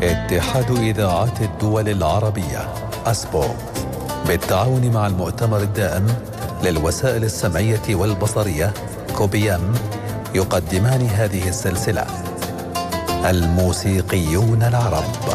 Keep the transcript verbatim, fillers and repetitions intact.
اتحاد إذاعات الدول العربية أسبو بالتعاون مع المؤتمر الدائم للوسائل السمعية والبصرية كوبيام يقدمان هذه السلسلة الموسيقيون العرب.